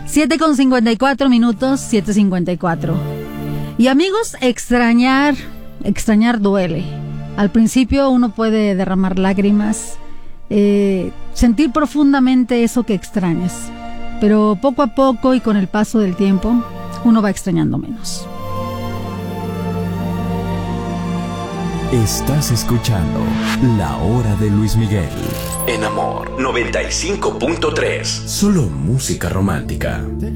7:54, 7:54. Y amigos, extrañar duele. Al principio uno puede derramar lágrimas, sentir profundamente eso que extrañas, pero poco a poco y con el paso del tiempo, uno va extrañando menos. Estás escuchando La Hora de Luis Miguel en Amor 95.3. Solo música romántica.